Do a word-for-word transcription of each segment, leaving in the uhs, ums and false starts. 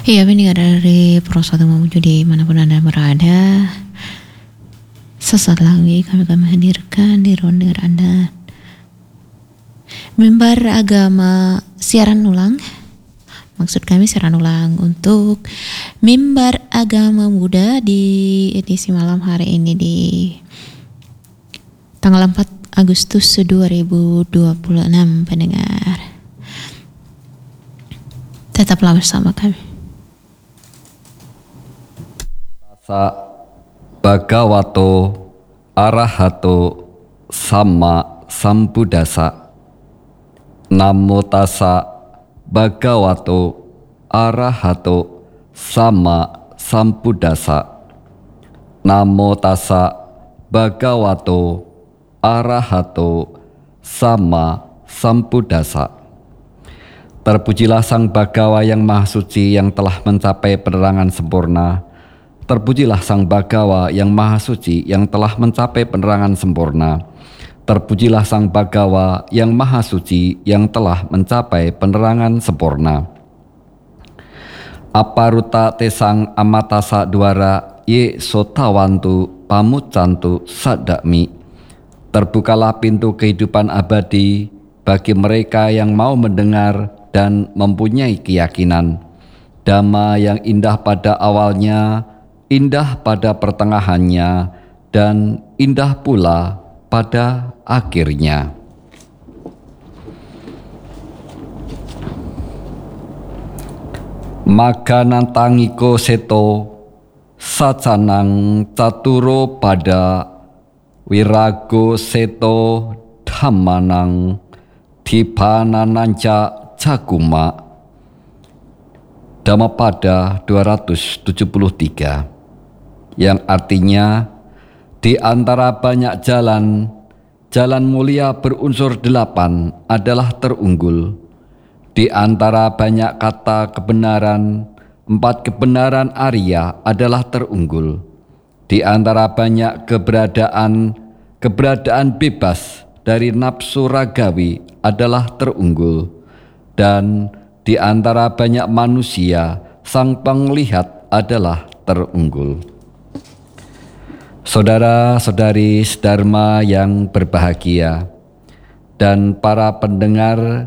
Iya, pendengar dari Prosatu Mamuju dimanapun Anda berada, sesaat lagi kami akan menghadirkan di ruang dengar Anda Mimbar Agama siaran ulang. Maksud kami siaran ulang untuk Mimbar Agama Muda di edisi malam hari ini di tanggal empat Agustus dua ribu dua puluh enam, pendengar. Tetaplah bersama kami. Sa Bhagavato Arahato Sama Sambuddhasa. Namo tassa Bhagavato Arahato Sama Sambuddhasa. Namo tassa Bhagavato Arahato Sama Sambuddhasa. Terpujilah Sang Bhagawa yang Maha Suci yang telah mencapai penerangan sempurna. Terpujilah Sang Bhagawa yang Maha Suci yang telah mencapai penerangan sempurna. Terpujilah Sang Bhagawa yang Maha Suci yang telah mencapai penerangan sempurna. Aparuta tesang amatasa dwara ye sotawantu pamucantu sadakmi. Terbukalah pintu kehidupan abadi bagi mereka yang mau mendengar dan mempunyai keyakinan. Dhamma yang indah pada awalnya, indah pada pertengahannya, dan indah pula pada akhirnya. Maganantangiko seto sacanang caturo pada wirago seto dhammanang dipanananca caguma. Dhammapada dua ratus tujuh puluh tiga, yang artinya di antara banyak jalan, jalan mulia berunsur delapan adalah terunggul. Di antara banyak kata kebenaran, empat kebenaran Arya adalah terunggul. Di antara banyak keberadaan, keberadaan bebas dari nafsu ragawi adalah terunggul. Dan di antara banyak manusia, sang penglihat adalah terunggul. Saudara-saudari sedharma yang berbahagia dan para pendengar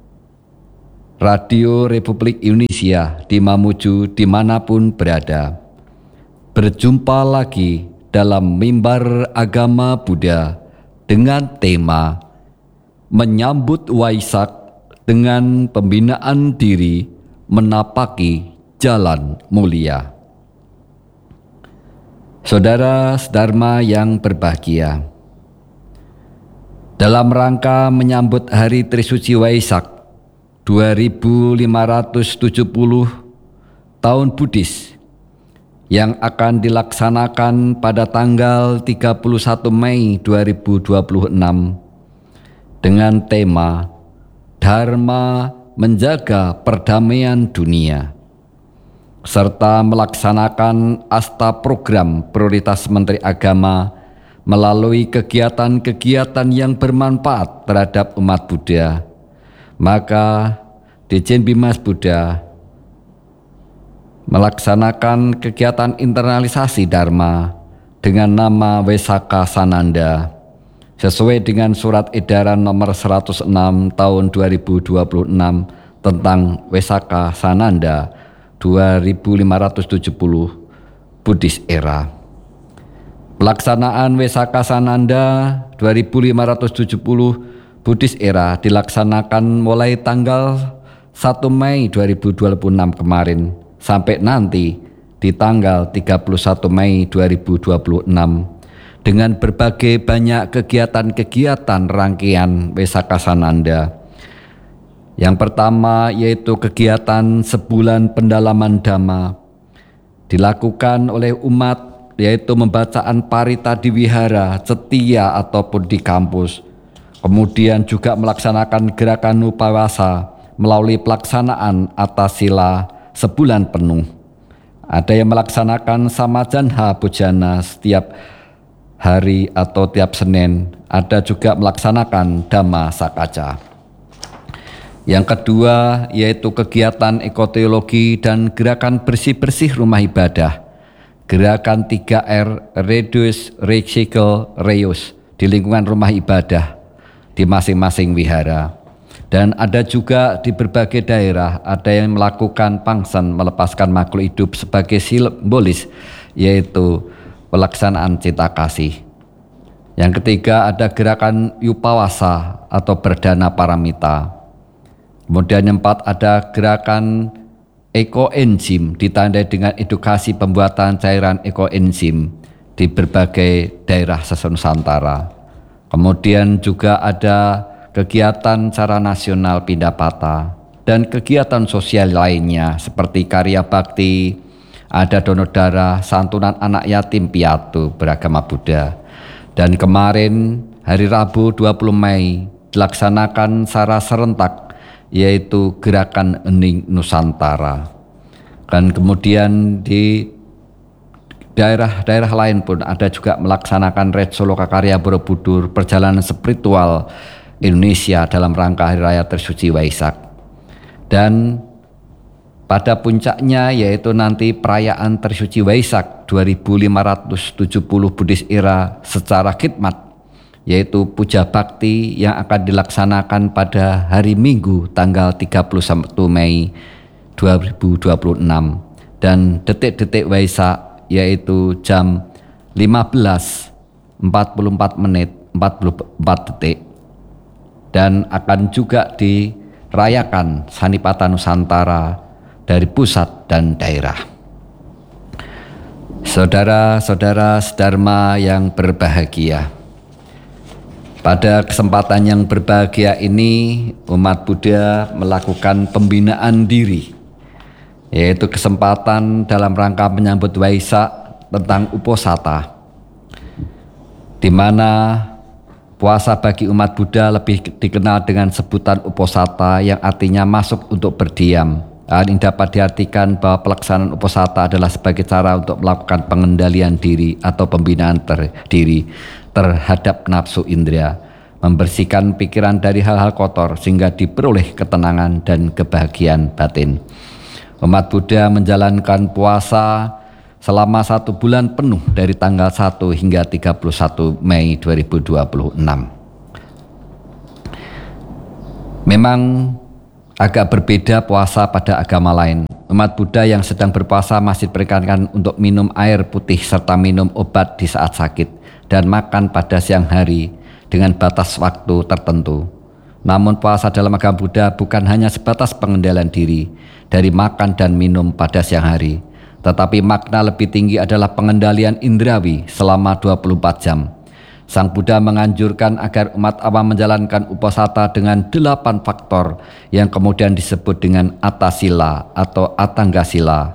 Radio Republik Indonesia di Mamuju dimanapun berada, berjumpa lagi dalam Mimbar Agama Buddha dengan tema menyambut Waisak dengan pembinaan diri menapaki jalan mulia. Saudara sedharma yang berbahagia, dalam rangka menyambut Hari Trisuci Waisak dua ribu lima ratus tujuh puluh tahun Buddhis yang akan dilaksanakan pada tanggal tiga puluh satu Mei dua ribu dua puluh enam dengan tema Dharma menjaga perdamaian dunia, serta melaksanakan asta program prioritas Menteri Agama melalui kegiatan-kegiatan yang bermanfaat terhadap umat Buddha, maka Ditjen Bimas Buddha melaksanakan kegiatan internalisasi Dharma dengan nama Wesaka Sananda sesuai dengan surat edaran nomor seratus enam tahun dua ribu dua puluh enam tentang Wesaka Sananda dua ribu lima ratus tujuh puluh Buddhist Era. Pelaksanaan Wesaka Sananda dua ribu lima ratus tujuh puluh Buddhist Era dilaksanakan mulai tanggal satu Mei dua ribu dua puluh enam kemarin sampai nanti di tanggal tiga puluh satu Mei dua ribu dua puluh enam dengan berbagai banyak kegiatan-kegiatan rangkaian Wesaka Sananda. Yang pertama yaitu kegiatan sebulan pendalaman Dhamma dilakukan oleh umat, yaitu pembacaan parita di wihara, cetia ataupun di kampus. Kemudian juga melaksanakan gerakan upawasa melalui pelaksanaan atas sila sebulan penuh. Ada yang melaksanakan samajanha bojana setiap hari atau tiap Senin. Ada juga melaksanakan Dhamma Sakaca. Yang kedua yaitu kegiatan ekoteologi dan gerakan bersih-bersih rumah ibadah. Gerakan tiga R, Reduce, Recycle, Reuse di lingkungan rumah ibadah di masing-masing wihara. Dan ada juga di berbagai daerah ada yang melakukan pangsen melepaskan makhluk hidup sebagai simbolis, yaitu pelaksanaan cinta kasih. Yang ketiga ada gerakan Yupawasa atau berdana paramita. Kemudian yang empat ada gerakan ekoenzim ditandai dengan edukasi pembuatan cairan ekoenzim di berbagai daerah se-Nusantara. Kemudian juga ada kegiatan secara nasional Pindapata dan kegiatan sosial lainnya seperti karya bakti, ada donor darah, santunan anak yatim piatu beragama Buddha. Dan kemarin hari Rabu dua puluh Mei dilaksanakan secara serentak yaitu gerakan Hening Nusantara. Dan kemudian di daerah-daerah lain pun ada juga melaksanakan Red Solo Karya Borobudur, perjalanan spiritual Indonesia dalam rangka Hari Raya Trisuci Waisak. Dan pada puncaknya yaitu nanti perayaan Trisuci Waisak dua ribu lima ratus tujuh puluh Buddhist Era secara khidmat, yaitu puja bakti yang akan dilaksanakan pada hari Minggu tanggal tiga puluh satu Mei dua ribu dua puluh enam, dan detik-detik Waisak yaitu jam lima belas empat puluh empat menit empat puluh empat detik, dan akan juga dirayakan Sanipata Nusantara dari pusat dan daerah. Saudara-saudara sedharma yang berbahagia, pada kesempatan yang berbahagia ini umat Buddha melakukan pembinaan diri, yaitu kesempatan dalam rangka menyambut Waisak tentang Uposatha, di mana puasa bagi umat Buddha lebih dikenal dengan sebutan Uposatha yang artinya masuk untuk berdiam. Hal ini dapat diartikan bahwa pelaksanaan Uposatha adalah sebagai cara untuk melakukan pengendalian diri atau pembinaan ter diri terhadap nafsu indera, membersihkan pikiran dari hal-hal kotor sehingga diperoleh ketenangan dan kebahagiaan batin. Umat Buddha menjalankan puasa selama satu bulan penuh dari tanggal satu hingga tiga puluh satu Mei dua ribu dua puluh enam. Memang agak berbeda puasa pada agama lain. Umat Buddha yang sedang berpuasa masih diperkenankan untuk minum air putih serta minum obat di saat sakit dan makan pada siang hari dengan batas waktu tertentu. Namun puasa dalam agama Buddha bukan hanya sebatas pengendalian diri dari makan dan minum pada siang hari, tetapi makna lebih tinggi adalah pengendalian indrawi selama dua puluh empat jam. Sang Buddha menganjurkan agar umat awam menjalankan Uposatha dengan delapan faktor yang kemudian disebut dengan Atasila atau Atanggasila,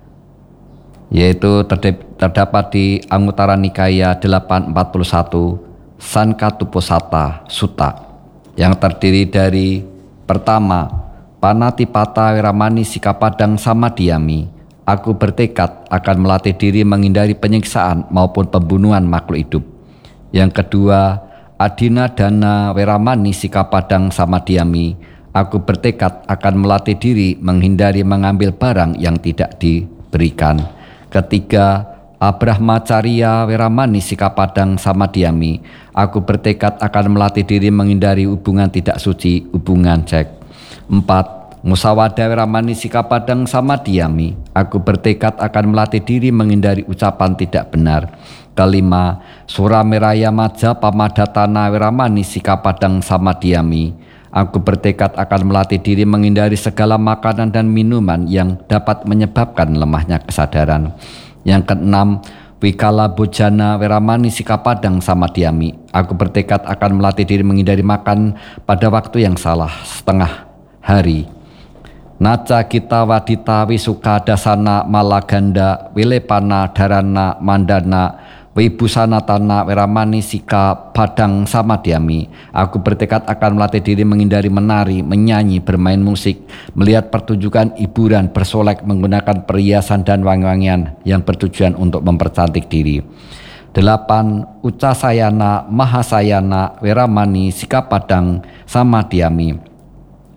yaitu terdapat di Anguttara Nikaya delapan empat puluh satu Sankatuposatha Sutta, yang terdiri dari pertama, Panatipata Weramani Sikapadang Samadhyami. Aku bertekad akan melatih diri menghindari penyiksaan maupun pembunuhan makhluk hidup. Yang kedua, Adina Dana Weramani Sikapadang Samadhyami. Aku bertekad akan melatih diri menghindari mengambil barang yang tidak diberikan. Ketiga, Abrahmacharya Weramani Sikapadang Samadhyami. Aku bertekad akan melatih diri menghindari hubungan tidak suci, hubungan seks. Empat, Musawada Weramani Sikapadang Samadhyami. Aku bertekad akan melatih diri menghindari ucapan tidak benar. Kelima, Surameraya Maja Pamadatana Weramani Sikapadang Samadhyami. Aku bertekad akan melatih diri menghindari segala makanan dan minuman yang dapat menyebabkan lemahnya kesadaran. Yang keenam, Wikala Bojana Weramani Sikapadang Samadhyami. Aku bertekad akan melatih diri menghindari makan pada waktu yang salah setengah hari. Naca Gita Wadita Wisuka Dasana Malaganda Wilepana Dharana Mandana Wibusanatana Weramani Sika Padang Samadhyami. Aku bertekad akan melatih diri menghindari menari, menyanyi, bermain musik, melihat pertunjukan hiburan, bersolek, menggunakan perhiasan dan wangi-wangian yang bertujuan untuk mempercantik diri. Delapan, Ucasayana Mahasayana Weramani Sika Padang Samadhyami.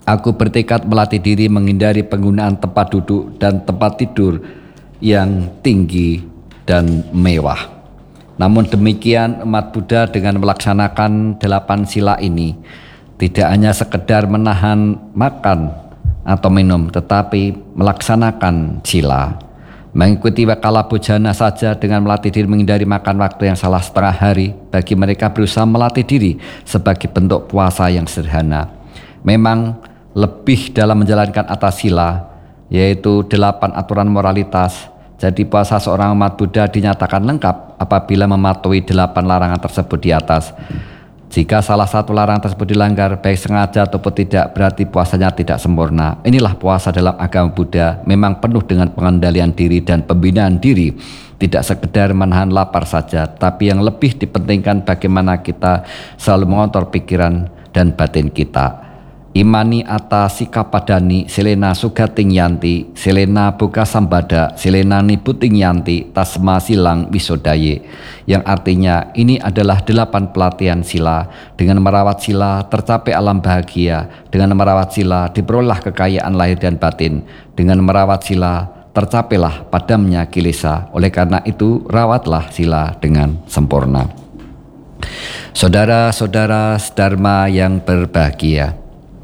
Aku bertekad melatih diri menghindari penggunaan tempat duduk dan tempat tidur yang tinggi dan mewah. Namun demikian, umat Buddha dengan melaksanakan delapan sila ini tidak hanya sekedar menahan makan atau minum, tetapi melaksanakan sila. Mengikuti wakala bojana saja dengan melatih diri menghindari makan waktu yang salah setengah hari, bagi mereka berusaha melatih diri sebagai bentuk puasa yang sederhana. Memang lebih dalam menjalankan atas sila, yaitu delapan aturan moralitas. Jadi puasa seorang umat Buddha dinyatakan lengkap apabila mematuhi delapan larangan tersebut di atas. Jika salah satu larangan tersebut dilanggar, baik sengaja ataupun tidak, berarti puasanya tidak sempurna. Inilah puasa dalam agama Buddha, memang penuh dengan pengendalian diri dan pembinaan diri. Tidak sekedar menahan lapar saja, tapi yang lebih dipentingkan bagaimana kita selalu mengontrol pikiran dan batin kita. Imani Atta Sikapadani Silena Sugating Yanti Silena Buka Sambada Silena Niputing Yanti Tasma Silang Wisodaye, yang artinya ini adalah delapan pelatihan sila. Dengan merawat sila tercapai alam bahagia, dengan merawat sila diperoleh kekayaan lahir dan batin, dengan merawat sila tercapailah padamnya kilesa. Oleh karena itu rawatlah sila dengan sempurna. Saudara-saudara Dharma yang berbahagia,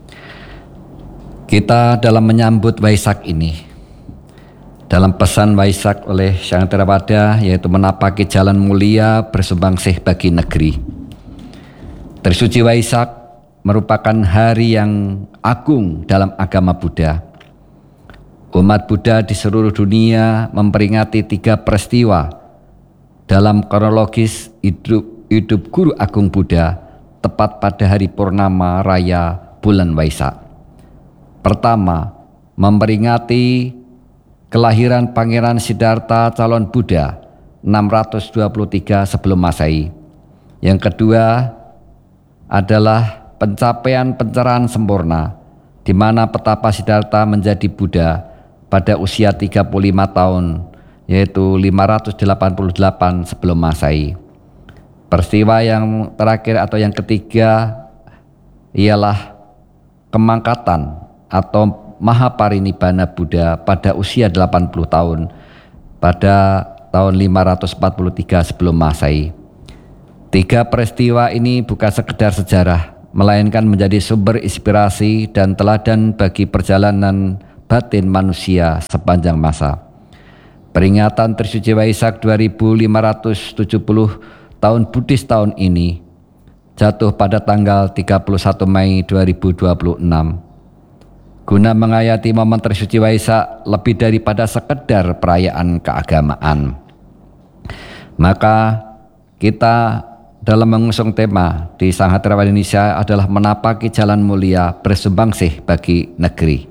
kita dalam menyambut Waisak ini, dalam pesan Waisak oleh Sang Theravada, yaitu menapaki jalan mulia bersumbangsih bagi negeri. Trisuci Waisak merupakan hari yang agung dalam agama Buddha. Umat Buddha di seluruh dunia memperingati tiga peristiwa dalam kronologis hidup, hidup Guru Agung Buddha tepat pada hari purnama raya bulan Waisak. Pertama, memperingati kelahiran Pangeran Siddhartha calon Buddha enam ratus dua puluh tiga sebelum Masehi. Yang kedua adalah pencapaian pencerahan sempurna, di mana petapa Siddhartha menjadi Buddha pada usia tiga puluh lima tahun, yaitu lima ratus delapan puluh delapan sebelum Masehi. Peristiwa yang terakhir atau yang ketiga ialah kemangkatan atau Mahaparinibbana Buddha pada usia delapan puluh tahun pada tahun lima ratus empat puluh tiga sebelum Masehi. Tiga peristiwa ini bukan sekedar sejarah, melainkan menjadi sumber inspirasi dan teladan bagi perjalanan batin manusia sepanjang masa. Peringatan Trisuci Waisak dua ribu lima ratus tujuh puluh tahun Buddhis tahun ini jatuh pada tanggal tiga puluh satu Mei dua ribu dua puluh enam. Guna mengayati momen Trisuci Waisak lebih daripada sekedar perayaan keagamaan, maka kita dalam mengusung tema di Sangha Theravada Indonesia adalah menapaki jalan mulia bersumbangsih bagi negeri.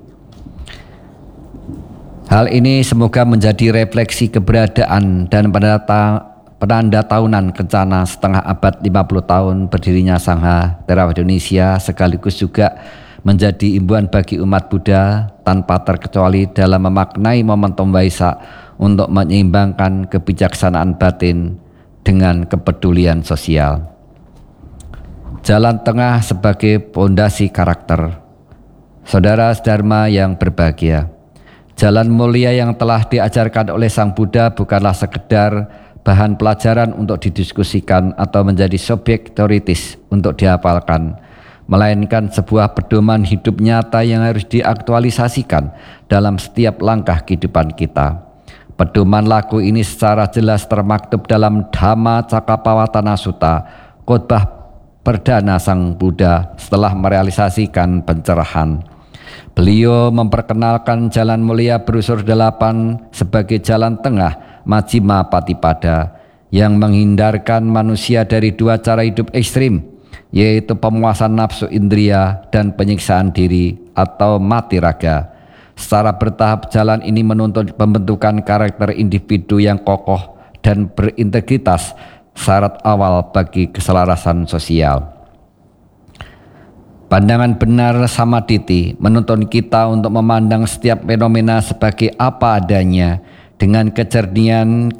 Hal ini semoga menjadi refleksi keberadaan dan penanda, penanda tahunan kencana setengah abad lima puluh tahun berdirinya Sangha Theravada Indonesia, sekaligus juga menjadi imbuan bagi umat Buddha tanpa terkecuali dalam memaknai momentum Waisak untuk menyeimbangkan kebijaksanaan batin dengan kepedulian sosial. Jalan tengah sebagai pondasi karakter. Saudara Dharma yang berbahagia, jalan mulia yang telah diajarkan oleh Sang Buddha bukanlah sekedar bahan pelajaran untuk didiskusikan atau menjadi subjek teoritis untuk dihafalkan, melainkan sebuah pedoman hidup nyata yang harus diaktualisasikan dalam setiap langkah kehidupan kita. Pedoman laku ini secara jelas termaktub dalam Dhamma Cakkappavattana Sutta, khotbah perdana Sang Buddha setelah merealisasikan pencerahan. Beliau memperkenalkan jalan mulia berusur delapan sebagai jalan tengah Majjhima Patipada yang menghindarkan manusia dari dua cara hidup ekstrim, yaitu pemuasan nafsu indria dan penyiksaan diri atau mati raga. Secara bertahap jalan ini menuntut pembentukan karakter individu yang kokoh dan berintegritas, syarat awal bagi keselarasan sosial. Pandangan benar samaditi menuntun kita untuk memandang setiap fenomena sebagai apa adanya dengan kejernihan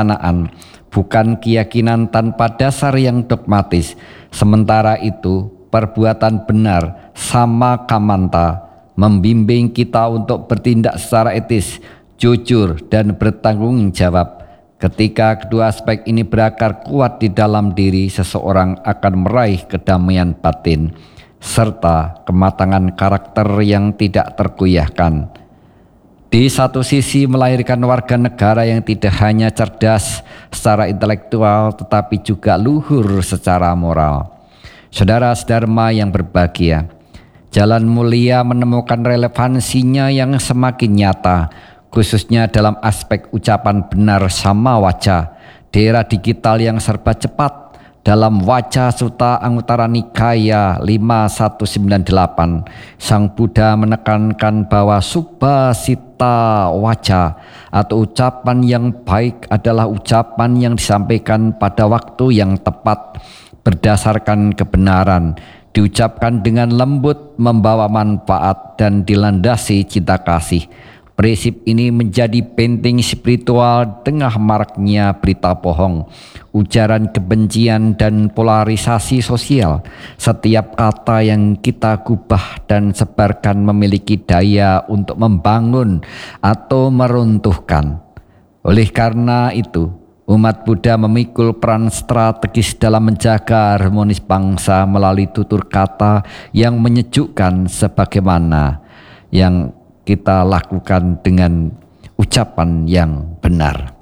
kebijaksanaan, bukan keyakinan tanpa dasar yang dogmatis. Sementara itu, perbuatan benar, sama kamanta, membimbing kita untuk bertindak secara etis, jujur, dan bertanggung jawab. Ketika kedua aspek ini berakar kuat di dalam diri, seseorang akan meraih kedamaian batin serta kematangan karakter yang tidak tergoyahkan. Di satu sisi melahirkan warga negara yang tidak hanya cerdas secara intelektual tetapi juga luhur secara moral. Saudara-saudara yang berbahagia, jalan mulia menemukan relevansinya yang semakin nyata, khususnya dalam aspek ucapan benar sama waca. Di era digital yang serba cepat, dalam Waca Sutta Anguttara Nikaya lima satu sembilan delapan, Sang Buddha menekankan bahwa Subbasita waca atau ucapan yang baik adalah ucapan yang disampaikan pada waktu yang tepat, berdasarkan kebenaran, diucapkan dengan lembut, membawa manfaat, dan dilandasi cinta kasih. Prinsip ini menjadi penting spiritual tengah maraknya berita bohong, ujaran kebencian, dan polarisasi sosial. Setiap kata yang kita gubah dan sebarkan memiliki daya untuk membangun atau meruntuhkan. Oleh karena itu, umat Buddha memikul peran strategis dalam menjaga harmonis bangsa melalui tutur kata yang menyejukkan, sebagaimana yang kita lakukan dengan ucapan yang benar.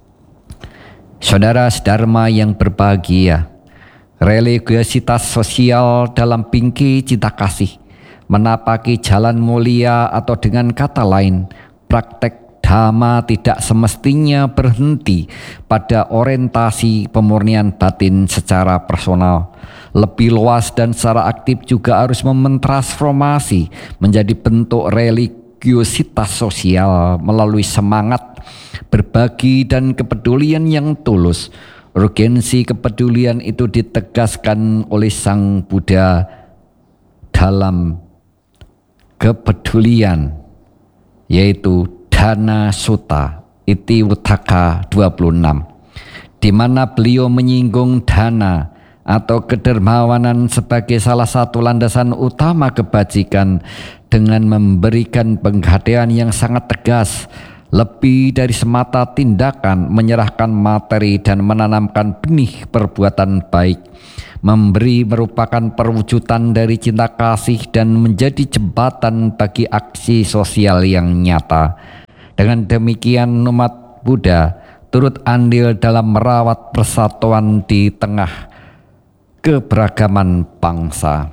Saudara-saudara yang berbahagia, religiositas sosial dalam pinki cinta kasih menapaki jalan mulia, atau dengan kata lain, praktek dhamma tidak semestinya berhenti pada orientasi pemurnian batin secara personal. Lebih luas dan secara aktif juga harus mentransformasi menjadi bentuk religi religiositas sosial melalui semangat berbagi dan kepedulian yang tulus. Urgensi kepedulian itu ditegaskan oleh Sang Buddha dalam kepedulian, yaitu Dana Sutta Iti Wuttaka dua puluh enam, di mana beliau menyinggung dana atau kedermawanan sebagai salah satu landasan utama kebajikan, dengan memberikan penggadaian yang sangat tegas, lebih dari semata tindakan, menyerahkan materi dan menanamkan benih perbuatan baik. Memberi merupakan perwujudan dari cinta kasih dan menjadi jembatan bagi aksi sosial yang nyata. Dengan demikian, umat Buddha turut andil dalam merawat persatuan di tengah keberagaman bangsa.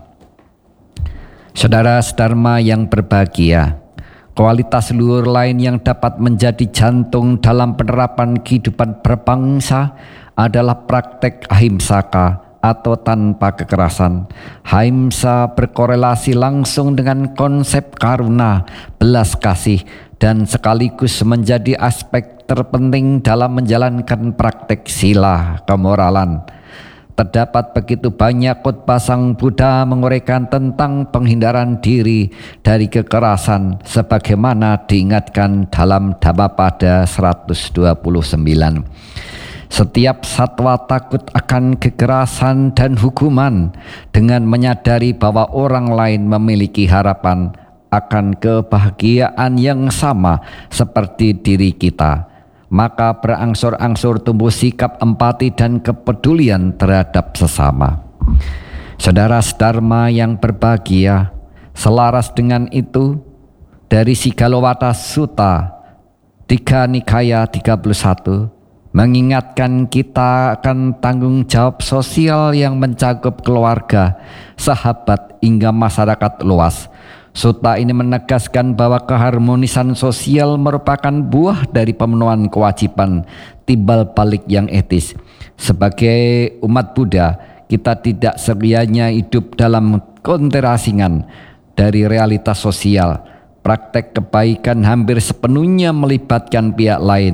Saudara-saudara yang berbahagia, kualitas luhur lain yang dapat menjadi jantung dalam penerapan kehidupan berbangsa adalah praktek ahimsaka atau tanpa kekerasan. Ahimsa berkorelasi langsung dengan konsep karuna, belas kasih, dan sekaligus menjadi aspek terpenting dalam menjalankan praktek sila kemoralan. Terdapat begitu banyak khotbah Sang Buddha menguraikan tentang penghindaran diri dari kekerasan, sebagaimana diingatkan dalam Dhammapada seratus dua puluh sembilan. Setiap satwa takut akan kekerasan dan hukuman. Dengan menyadari bahwa orang lain memiliki harapan akan kebahagiaan yang sama seperti diri kita, maka berangsur-angsur tumbuh sikap empati dan kepedulian terhadap sesama. Saudara-saudara yang berbahagia, selaras dengan itu, dari Sigalowata Sutta tiga Nikaya tiga puluh satu mengingatkan kita akan tanggung jawab sosial yang mencakup keluarga, sahabat, hingga masyarakat luas. Sutta ini menegaskan bahwa keharmonisan sosial merupakan buah dari pemenuhan kewajiban timbal balik yang etis. Sebagai umat Buddha, kita tidak serianya hidup dalam konterasingan dari realitas sosial. Praktek kebaikan hampir sepenuhnya melibatkan pihak lain.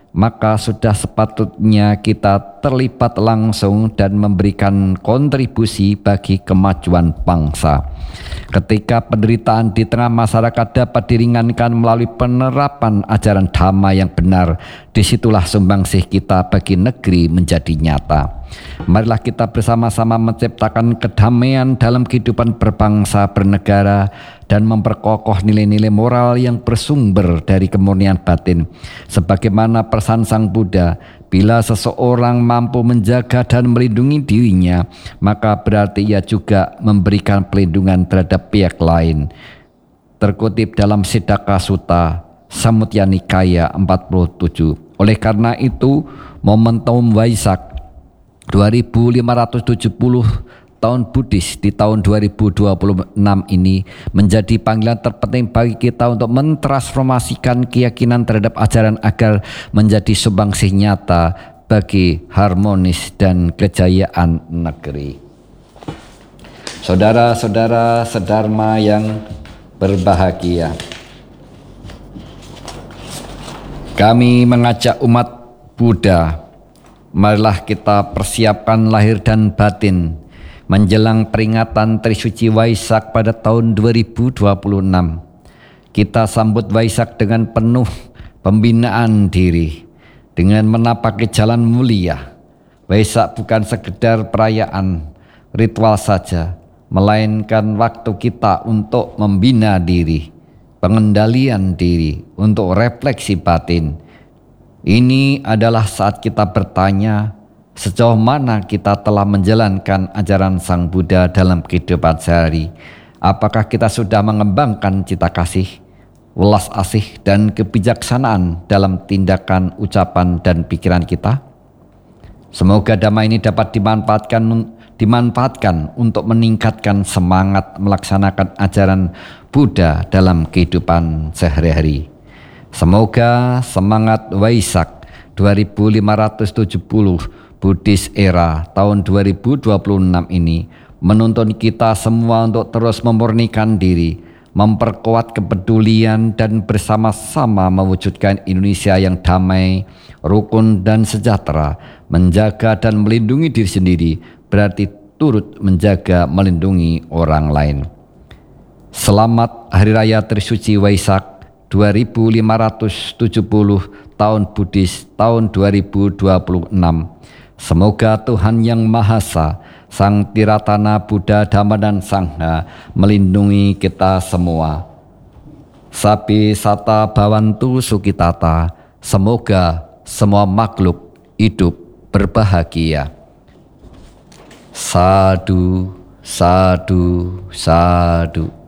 maka sudah sepatutnya kita terlibat langsung dan memberikan kontribusi bagi kemajuan bangsa. Ketika penderitaan di tengah masyarakat dapat diringankan melalui penerapan ajaran dhamma yang benar, disitulah sumbangsih kita bagi negeri menjadi nyata. Marilah kita bersama-sama menciptakan kedamaian dalam kehidupan berbangsa bernegara dan memperkokoh nilai-nilai moral yang bersumber dari kemurnian batin. Sebagaimana pesan Sang Buddha, bila seseorang mampu menjaga dan melindungi dirinya, maka berarti ia juga memberikan pelindungan terhadap pihak lain. Terkutip dalam Siddhaka Sutta, Samyutta Nikaya empat puluh tujuh. Oleh karena itu, momentum Waisak dua ribu lima ratus tujuh puluh tahun Buddhis di tahun dua ribu dua puluh enam ini menjadi panggilan terpenting bagi kita untuk mentransformasikan keyakinan terhadap ajaran agar menjadi sumbangsih nyata bagi harmonis dan kejayaan negeri. Saudara-saudara sedharma yang berbahagia, kami mengajak umat Buddha, marilah kita persiapkan lahir dan batin menjelang peringatan Trisuci Waisak pada tahun dua ribu dua puluh enam. Kita sambut Waisak dengan penuh pembinaan diri, dengan menapaki jalan mulia. Waisak bukan sekedar perayaan ritual saja, melainkan waktu kita untuk membina diri, pengendalian diri, untuk refleksi batin. Ini adalah saat kita bertanya, sejauh mana kita telah menjalankan ajaran Sang Buddha dalam kehidupan sehari? Apakah kita sudah mengembangkan cita kasih, welas asih, dan kebijaksanaan dalam tindakan, ucapan, dan pikiran kita? Semoga dhamma ini dapat dimanfaatkan, dimanfaatkan untuk meningkatkan semangat melaksanakan ajaran Buddha dalam kehidupan sehari-hari. Semoga semangat Waisak dua ribu lima ratus tujuh puluh Buddhis Era tahun dua ribu dua puluh enam ini menuntun kita semua untuk terus memurnikan diri, memperkuat kepedulian, dan bersama-sama mewujudkan Indonesia yang damai, rukun, dan sejahtera. Menjaga dan melindungi diri sendiri berarti turut menjaga melindungi orang lain. Selamat Hari Raya Trisuci Waisak dua ribu lima ratus tujuh puluh tahun Buddhis tahun dua ribu dua puluh enam. Semoga Tuhan Yang Maha Esa, Sang Tiratana Buddha Dhamma dan Sangha melindungi kita semua. Sabi Sata Bhavantu Sukitata. Semoga semua makhluk hidup berbahagia. Sadu, sadu, sadu.